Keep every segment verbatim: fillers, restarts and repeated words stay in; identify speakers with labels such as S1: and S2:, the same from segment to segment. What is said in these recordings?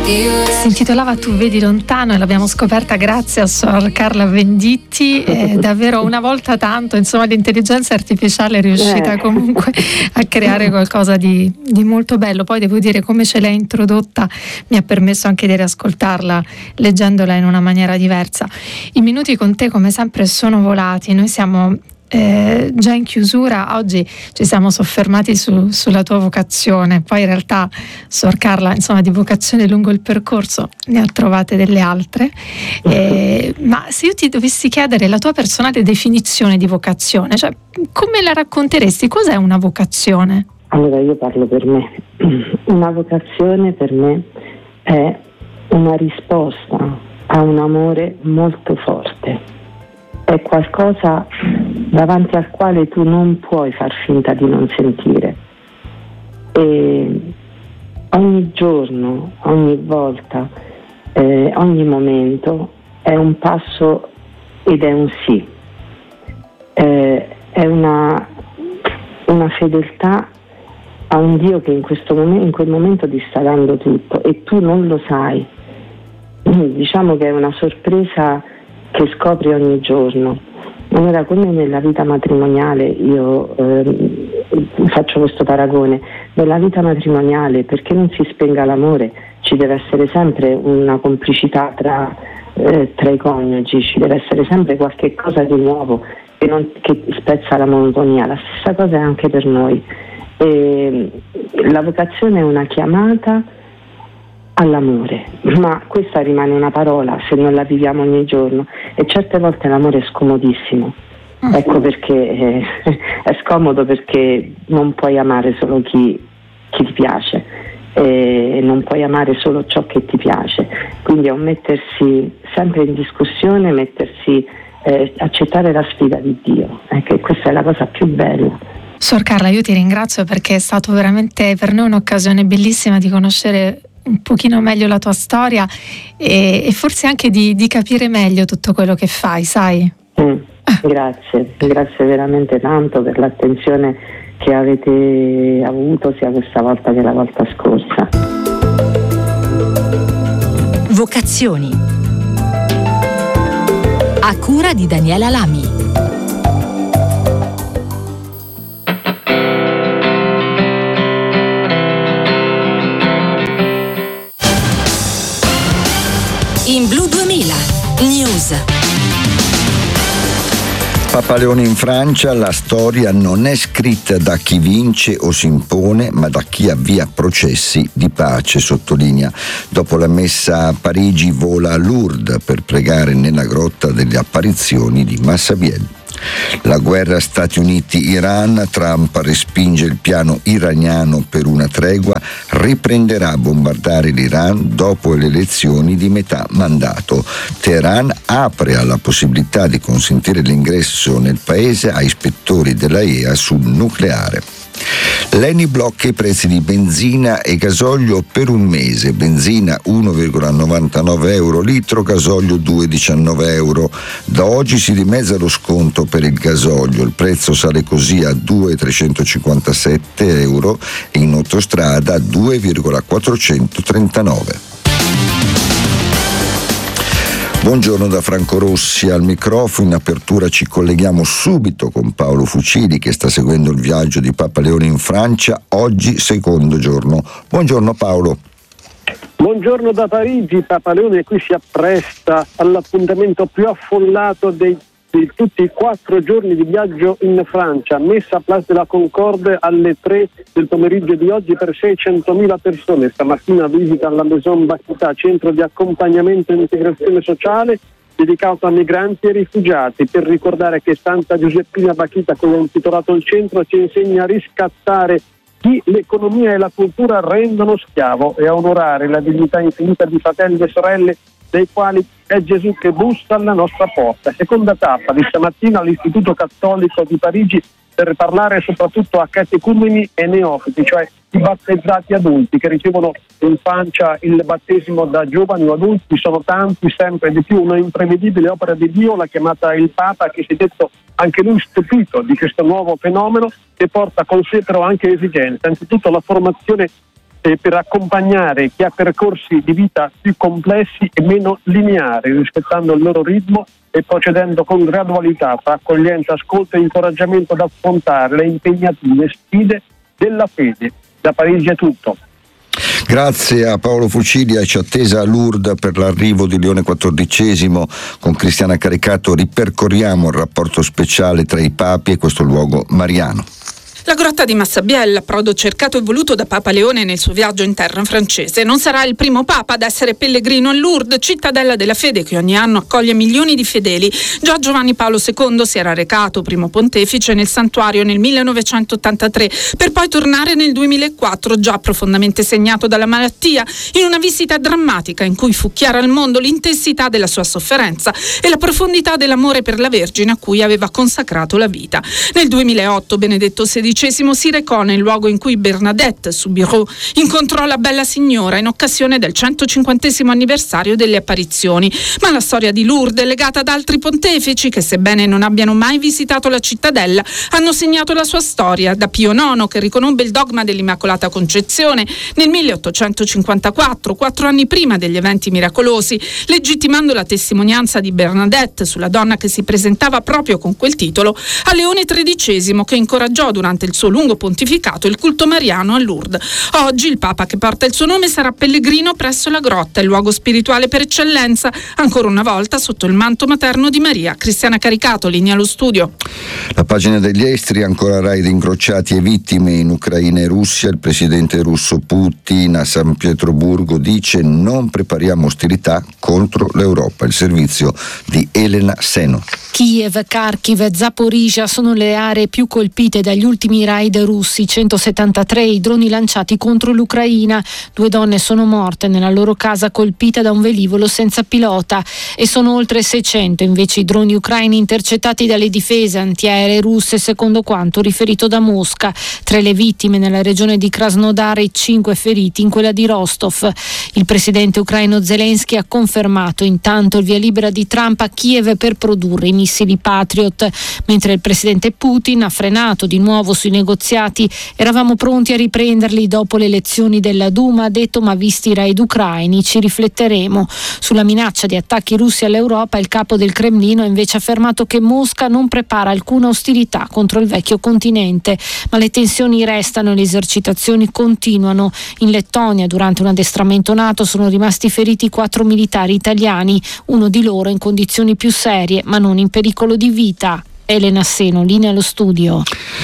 S1: Si intitolava Tu vedi lontano e l'abbiamo scoperta grazie a Sor Carla Venditti. È davvero una volta tanto, insomma, l'intelligenza artificiale è riuscita
S2: Eh.
S1: comunque a creare qualcosa di, di molto bello. Poi devo dire, come ce l'hai introdotta mi ha permesso anche di riascoltarla leggendola in una maniera diversa. I minuti con te come sempre sono volati, noi siamo Eh, già in chiusura. Oggi ci siamo soffermati su, sulla tua vocazione, poi in realtà Sor Carla, insomma, di vocazione lungo il percorso ne ha trovate delle altre, eh, ma se io ti dovessi chiedere la tua personale definizione di vocazione, cioè come la racconteresti? Cos'è una vocazione?
S2: Allora, io parlo per me. Una vocazione per me è una risposta a un amore molto forte. È qualcosa davanti al quale tu non puoi far finta di non sentire. E ogni giorno, ogni volta, eh, ogni momento è un passo ed è un sì. Eh, è una, una fedeltà a un Dio che in questo momento, in quel momento ti sta dando tutto e tu non lo sai. Diciamo che è una sorpresa che scopri ogni giorno. Allora, come nella vita matrimoniale, io eh, faccio questo paragone, nella vita matrimoniale, perché non si spenga l'amore, ci deve essere sempre una complicità tra, eh, tra i coniugi, ci deve essere sempre qualche cosa di nuovo che, non, che spezza la monotonia. La stessa cosa è anche per noi. E la vocazione è una chiamata all'amore, ma questa rimane una parola se non la viviamo ogni giorno, e certe volte l'amore è scomodissimo. Ecco perché eh, è scomodo, perché non puoi amare solo chi, chi ti piace e non puoi amare solo ciò che ti piace, quindi è un mettersi sempre in discussione, mettersi eh, accettare la sfida di Dio, ecco, questa è la cosa più bella.
S1: Sor Carla, io ti ringrazio perché è stato veramente per noi un'occasione bellissima di conoscere un pochino meglio la tua storia e, e forse anche di, di capire meglio tutto quello che fai, sai?
S2: Mm, grazie, grazie veramente tanto per l'attenzione che avete avuto sia questa volta che la volta scorsa.
S3: Vocazioni a cura di Daniela Lami. In Blu duemila News.
S4: Papa Leone in Francia: la storia non è scritta da chi vince o si impone, ma da chi avvia processi di pace, sottolinea. Dopo la messa a Parigi vola a Lourdes per pregare nella grotta delle apparizioni di Massabielle. La guerra Stati Uniti-Iran, Trump respinge il piano iraniano per una tregua, riprenderà a bombardare l'Iran dopo le elezioni di metà mandato. Teheran apre alla possibilità di consentire l'ingresso nel paese a ispettori della E A sul nucleare. L'Eni blocca i prezzi di benzina e gasolio per un mese. Benzina uno virgola novantanove euro litro, gasolio due virgola diciannove euro. Da oggi si dimezza lo sconto per il gasolio, il prezzo sale così a due virgola trecentocinquantasette euro e in autostrada a due virgola quattrocentotrentanove. Buongiorno da Franco Rossi al microfono. In apertura ci colleghiamo subito con Paolo Fucili, che sta seguendo il viaggio di Papa Leone in Francia, oggi secondo giorno. Buongiorno Paolo.
S5: Buongiorno da Parigi. Papa Leone qui si appresta all'appuntamento più affollato dei, di tutti i quattro giorni di viaggio in Francia, messa a Place de la Concorde alle tre del pomeriggio di oggi per seicentomila persone. Stamattina visita alla Maison Bakhita, centro di accompagnamento e integrazione sociale dedicato a migranti e rifugiati, per ricordare che Santa Giuseppina Bakhita, come ha intitolato il centro, ci insegna a riscattare chi l'economia e la cultura rendono schiavo e a onorare la dignità infinita di fratelli e sorelle dei quali è Gesù che bussa alla nostra porta. Seconda tappa di stamattina all'Istituto Cattolico di Parigi per parlare soprattutto a catecumeni e neofiti, cioè i battezzati adulti che ricevono in Francia il battesimo da giovani o adulti. Sono tanti, sempre di più, una imprevedibile opera di Dio, l'ha chiamata il Papa, che si è detto anche lui stupito di questo nuovo fenomeno, che porta con sé però anche esigenze. Anzitutto la formazione eh, per accompagnare chi ha percorsi di vita più complessi e meno lineari, rispettando il loro ritmo e procedendo con gradualità tra accoglienza, ascolto e incoraggiamento ad affrontare le impegnative sfide della fede. Da Parigi è tutto.
S4: Grazie a Paolo Fucili. Ci attesa a Lourdes per l'arrivo di Leone quattordicesimo. Con Cristiana Caricato ripercorriamo il rapporto speciale tra i papi e questo luogo mariano.
S6: La grotta di Massabielle, approdo cercato e voluto da Papa Leone nel suo viaggio in terra francese. Non sarà il primo Papa ad essere pellegrino a Lourdes, cittadella della fede che ogni anno accoglie milioni di fedeli. Già Giovanni Paolo secondo si era recato, primo pontefice, nel santuario nel millenovecentottantatré, per poi tornare nel duemilaquattro, già profondamente segnato dalla malattia, in una visita drammatica in cui fu chiara al mondo l'intensità della sua sofferenza e la profondità dell'amore per la Vergine a cui aveva consacrato la vita. Nel duemilaotto Benedetto sedicesimo si recò nel luogo in cui Bernadette Soubirous incontrò la bella signora in occasione del centocinquantesimo anniversario delle apparizioni. Ma la storia di Lourdes è legata ad altri pontefici che, sebbene non abbiano mai visitato la cittadella, hanno segnato la sua storia, da Pio nono, che riconobbe il dogma dell'Immacolata Concezione nel milleottocentocinquantaquattro, quattro anni prima degli eventi miracolosi, legittimando la testimonianza di Bernadette sulla donna che si presentava proprio con quel titolo, a Leone tredicesimo, che incoraggiò durante il suo lungo pontificato il culto mariano a Lourdes. Oggi il Papa che porta il suo nome sarà pellegrino presso la grotta, il luogo spirituale per eccellenza, ancora una volta sotto il manto materno di Maria. Cristiana Caricato, linea allo studio.
S4: La pagina degli esteri, ancora raid incrociati e vittime in Ucraina e Russia. Il presidente russo Putin a San Pietroburgo dice: non prepariamo ostilità contro l'Europa. Il servizio di Elena Seno.
S7: Kiev, Kharkiv e Zaporizhia sono le aree più colpite dagli ultimi raid russi, centosettantatré i droni lanciati contro l'Ucraina. Due donne sono morte nella loro casa colpita da un velivolo senza pilota e sono oltre seicento invece i droni ucraini intercettati dalle difese antiaeree russe, secondo quanto riferito da Mosca. Tre le vittime nella regione di Krasnodar e cinque feriti in quella di Rostov. Il presidente ucraino Zelensky ha confermato intanto il via libera di Trump a Kiev per produrre i missili Patriot, mentre il presidente Putin ha frenato di nuovo sui negoziati. Eravamo pronti a riprenderli dopo le elezioni della Duma, ha detto, ma visti i raid ucraini ci rifletteremo. Sulla minaccia di attacchi russi all'Europa, il capo del Cremlino ha invece affermato che Mosca non prepara alcuna ostilità contro il vecchio continente, ma le tensioni restano e le esercitazioni continuano. In Lettonia, durante un addestramento NATO, sono rimasti feriti quattro militari italiani, uno di loro in condizioni più serie, ma non in pericolo di vita. Elena Seno, linea allo studio.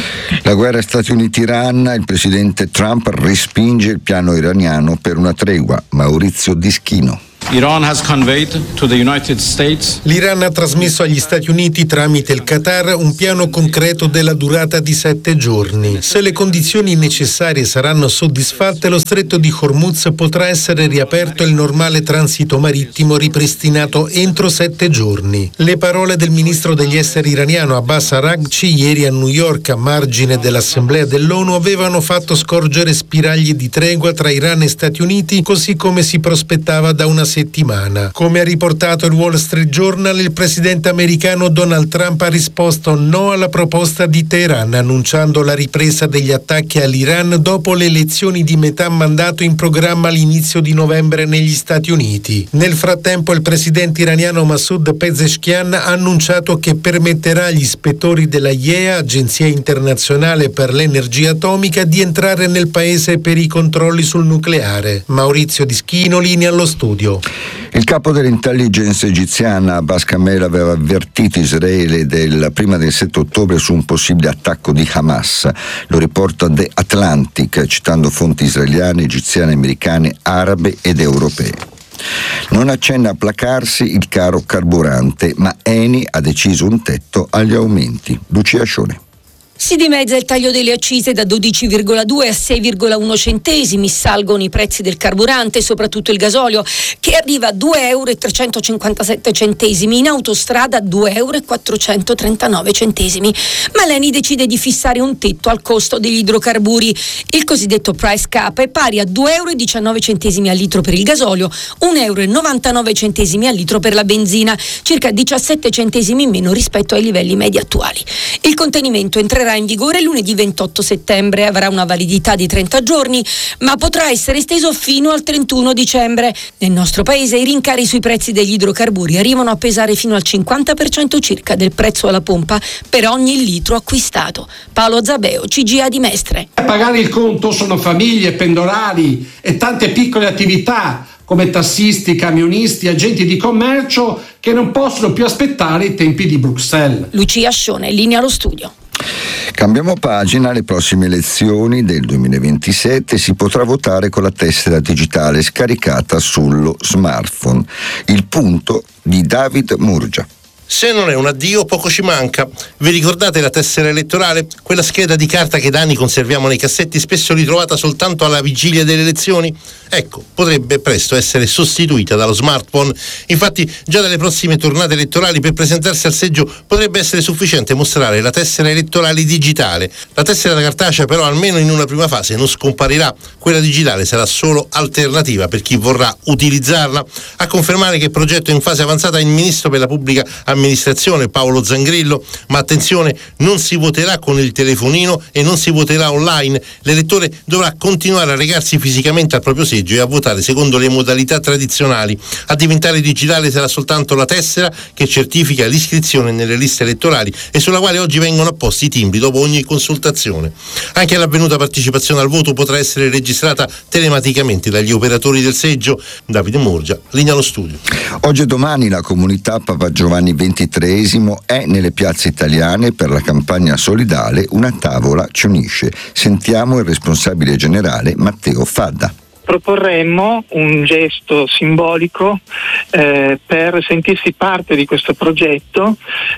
S4: La guerra Stati Uniti-Iran, il presidente Trump respinge il piano iraniano per una tregua. Maurizio Dischino.
S8: Iran has conveyed to the United States.
S9: L'Iran ha trasmesso agli Stati Uniti tramite il Qatar un piano concreto della durata di sette giorni. Se le condizioni necessarie saranno soddisfatte, lo stretto di Hormuz potrà essere riaperto e il normale transito marittimo ripristinato entro sette giorni. Le parole del ministro degli esteri iraniano Abbas Araghchi ieri a New York a margine dell'Assemblea dell'ONU avevano fatto scorgere spiragli di tregua tra Iran e Stati Uniti, così come si prospettava da una settimana. Come ha riportato il Wall Street Journal, il presidente americano Donald Trump ha risposto no alla proposta di Teheran, annunciando la ripresa degli attacchi all'Iran dopo le elezioni di metà mandato in programma all'inizio di novembre negli Stati Uniti. Nel frattempo il presidente iraniano Masoud Pezeshkian ha annunciato che permetterà agli ispettori della I E A, Agenzia Internazionale per l'Energia Atomica, di entrare nel paese per i controlli sul nucleare. Maurizio Dischino, linea allo studio.
S4: Il capo dell'intelligence egiziana Abbas Kamel aveva avvertito Israele del, prima del sette ottobre su un possibile attacco di Hamas. Lo riporta The Atlantic, citando fonti israeliane, egiziane, americane, arabe ed europee. Non accenna a placarsi il caro carburante, ma Eni ha deciso un tetto agli aumenti. Lucia Scione.
S10: Si dimezza il taglio delle accise da dodici virgola due a sei virgola uno centesimi, salgono i prezzi del carburante, soprattutto il gasolio, che arriva a due euro e trecentocinquantasette centesimi, in autostrada due euro e quattrocentotrentanove centesimi. Ma l'Eni decide di fissare un tetto al costo degli idrocarburi. Il cosiddetto price cap è pari a due euro e diciannove centesimi al litro per il gasolio, un euro e novantanove centesimi al litro per la benzina, circa diciassette centesimi in meno rispetto ai livelli medi attuali. Il contenimento entrerà entrerà in vigore lunedì ventotto settembre, avrà una validità di trenta giorni, ma potrà essere esteso fino al trentuno dicembre. Nel nostro paese i rincari sui prezzi degli idrocarburi arrivano a pesare fino al cinquanta per cento circa del prezzo alla pompa per ogni litro acquistato. Paolo Zabeo, C G A di Mestre.
S11: A pagare il conto sono famiglie, pendolari e tante piccole attività come tassisti, camionisti, agenti di commercio che non possono più aspettare i tempi di Bruxelles.
S10: Lucia Scione, linea allo studio.
S4: Cambiamo pagina, alle prossime elezioni del duemilaventisette si potrà votare con la tessera digitale scaricata sullo smartphone. Il punto di David Murgia.
S12: Se non è un addio, poco ci manca. Vi ricordate la tessera elettorale? Quella scheda di carta che da anni conserviamo nei cassetti, spesso ritrovata soltanto alla vigilia delle elezioni? Ecco, potrebbe presto essere sostituita dallo smartphone. Infatti, già dalle prossime tornate elettorali per presentarsi al seggio potrebbe essere sufficiente mostrare la tessera elettorale digitale. La tessera da cartacea però, almeno in una prima fase, non scomparirà. Quella digitale sarà solo alternativa per chi vorrà utilizzarla. A confermare che il progetto è in fase avanzata è il Ministro per la Pubblica Amministrazione Paolo Zangrillo, ma attenzione, non si voterà con il telefonino e non si voterà online. L'elettore dovrà continuare a recarsi fisicamente al proprio seggio e a votare secondo le modalità tradizionali. A diventare digitale sarà soltanto la tessera che certifica l'iscrizione nelle liste elettorali e sulla quale oggi vengono apposti i timbri dopo ogni consultazione. Anche l'avvenuta partecipazione al voto potrà essere registrata telematicamente dagli operatori del seggio. Davide Murgia, linea allo studio.
S4: Oggi e domani la comunità Papa Giovanni ventitreesimo è nelle piazze italiane per la campagna solidale Una tavola ci unisce. Sentiamo il responsabile generale Matteo Fadda.
S13: Proporremmo un gesto simbolico eh, per sentirsi parte di questo progetto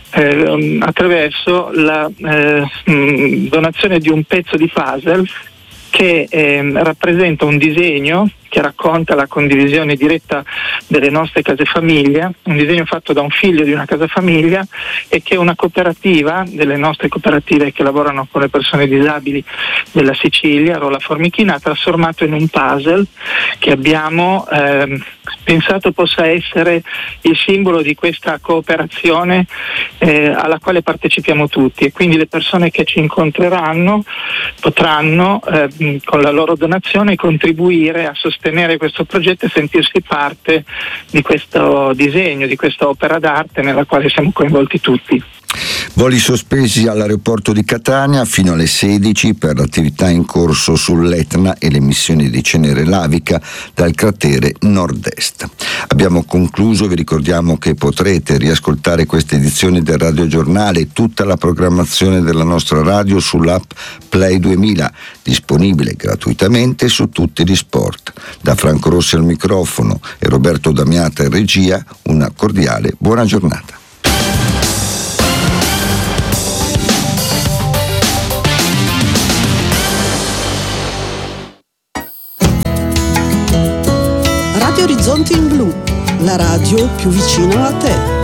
S13: eh, attraverso la eh, mh, donazione di un pezzo di puzzle che eh, rappresenta un disegno che racconta la condivisione diretta delle nostre case famiglia, un disegno fatto da un figlio di una casa famiglia e che una cooperativa, delle nostre cooperative che lavorano con le persone disabili della Sicilia, Rola Formichina, ha trasformato in un puzzle che abbiamo eh, pensato possa essere il simbolo di questa cooperazione eh, alla quale partecipiamo tutti, e quindi le persone che ci incontreranno potranno eh, con la loro donazione contribuire a sostenere sostenere questo progetto e sentirsi parte di questo disegno, di questa opera d'arte nella quale siamo coinvolti tutti.
S4: Voli sospesi all'aeroporto di Catania fino alle sedici per l'attività in corso sull'Etna e l'emissione di cenere lavica dal cratere nord-est. Abbiamo concluso, vi ricordiamo che potrete riascoltare questa edizione del radiogiornale e tutta la programmazione della nostra radio sull'app Play duemila, disponibile gratuitamente su tutti gli sport. Da Franco Rossi al microfono e Roberto Damiata in regia, una cordiale buona giornata.
S14: Radio Orizzonti in Blu, la radio più vicina a te.